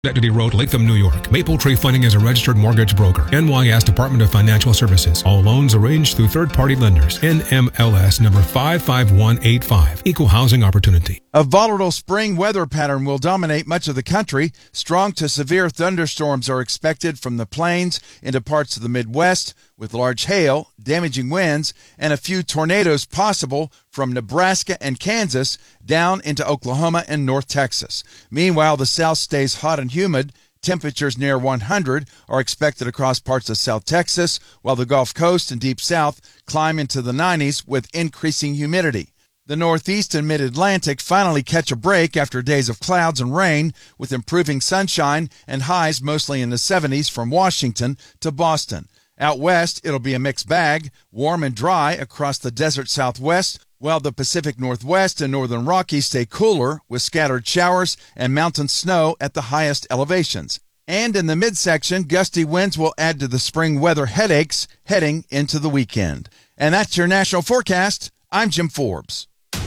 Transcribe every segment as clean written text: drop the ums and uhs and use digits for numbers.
Schenectady Road, Latham, New York. Maple Tree Funding is a registered mortgage broker. NYS Department of Financial Services. All loans arranged through third-party lenders. NMLS number 55185. Equal housing opportunity. A volatile spring weather pattern will dominate much of the country. Strong to severe thunderstorms are expected from the plains into parts of the Midwest, with large hail, damaging winds, and a few tornadoes possible from Nebraska and Kansas down into Oklahoma and North Texas. Meanwhile, the South stays hot and humid. Temperatures near 100 are expected across parts of South Texas, while the Gulf Coast and Deep South climb into the 90s with increasing humidity. The Northeast and Mid-Atlantic finally catch a break after days of clouds and rain, with improving sunshine and highs mostly in the 70s from Washington to Boston. Out west, it'll be a mixed bag, warm and dry across the desert Southwest, while the Pacific Northwest and Northern Rockies stay cooler with scattered showers and mountain snow at the highest elevations. And in the midsection, gusty winds will add to the spring weather headaches heading into the weekend. And that's your national forecast. I'm Jim Forbes.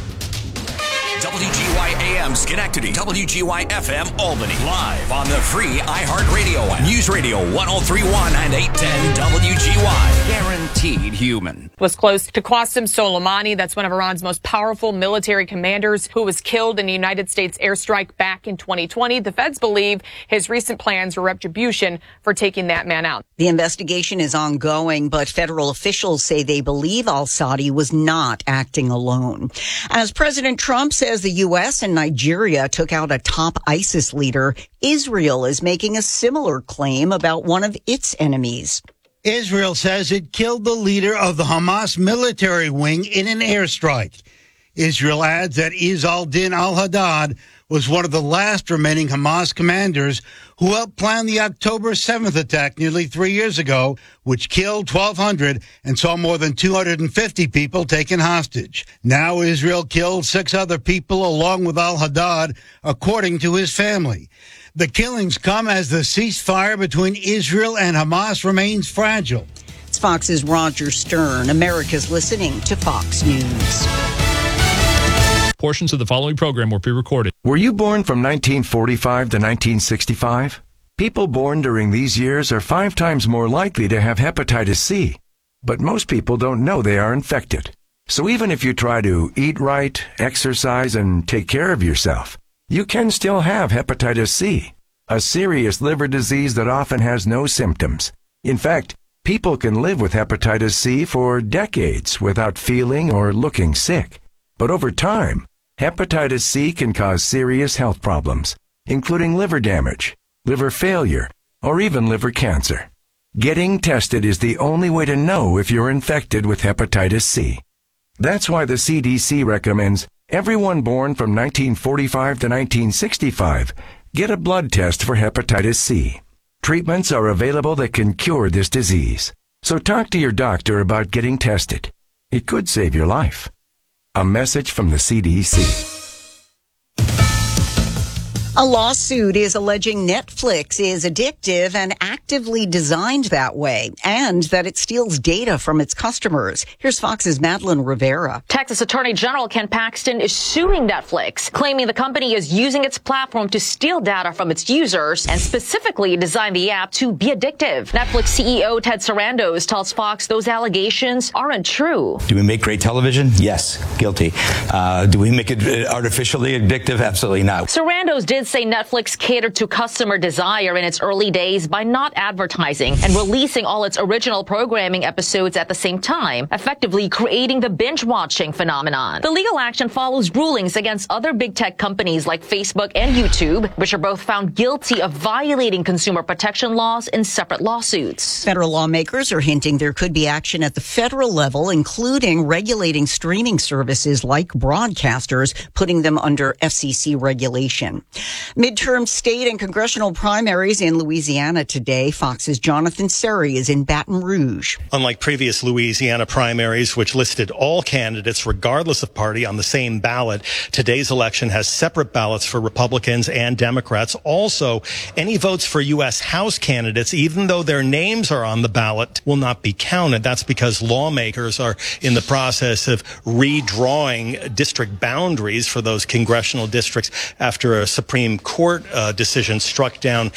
WGY AM Schenectady, WGY FM Albany, live on the free iHeartRadio app. News Radio 1031 and 810 WGY. Guaranteed human. Was close to Qasem Soleimani. That's one of Iran's most powerful military commanders who was killed in a United States airstrike back in 2020. The feds believe his recent plans were retribution for taking that man out. The investigation is ongoing, but federal officials say they believe al-Saadi was not acting alone. As President Trump says the U.S. and Nigeria took out a top ISIS leader, Israel is making a similar claim about one of its enemies. Israel says it killed the leader of the Hamas military wing in an airstrike. Israel adds that Izz al-Din al-Haddad was one of the last remaining Hamas commanders who helped plan the October 7th attack nearly 3 years ago, which killed 1,200 and saw more than 250 people taken hostage. Now Israel killed 6 other people along with al-Haddad, according to his family. The killings come as the ceasefire between Israel and Hamas remains fragile. It's Fox's Roger Stern. America's listening to Fox News. Portions of the following program were pre-recorded. Were you born from 1945 to 1965? People born during these years are 5 times more likely to have hepatitis C. But most people don't know they are infected. So even if you try to eat right, exercise, and take care of yourself, you can still have hepatitis C, a serious liver disease that often has no symptoms. In fact, people can live with hepatitis C for decades without feeling or looking sick. But over time, hepatitis C can cause serious health problems, including liver damage, liver failure, or even liver cancer. Getting tested is the only way to know if you're infected with hepatitis C. That's why the CDC recommends everyone born from 1945 to 1965 get a blood test for hepatitis C. Treatments are available that can cure this disease. So talk to your doctor about getting tested. It could save your life. A message from the CDC. A lawsuit is alleging Netflix is addictive and actively designed that way, and that it steals data from its customers. Here's Fox's Madeline Rivera. Texas Attorney General Ken Paxton is suing Netflix, claiming the company is using its platform to steal data from its users and specifically designed the app to be addictive. Netflix CEO Ted Sarandos tells Fox those allegations aren't true. Do we make great television? Yes, guilty. Do we make it artificially addictive? Absolutely not. Sarandos did say Netflix catered to customer desire in its early days by not advertising and releasing all its original programming episodes at the same time, effectively creating the binge-watching phenomenon. The legal action follows rulings against other big tech companies like Facebook and YouTube, which are both found guilty of violating consumer protection laws in separate lawsuits. Federal lawmakers are hinting there could be action at the federal level, including regulating streaming services like broadcasters, putting them under FCC regulation. Midterm state and congressional primaries in Louisiana today. Fox's Jonathan Seri is in Baton Rouge. Unlike previous Louisiana primaries, which listed all candidates, regardless of party, on the same ballot, today's election has separate ballots for Republicans and Democrats. Also, any votes for U.S. House candidates, even though their names are on the ballot, will not be counted. That's because lawmakers are in the process of redrawing district boundaries for those congressional districts after a Supreme Supreme Court decision struck down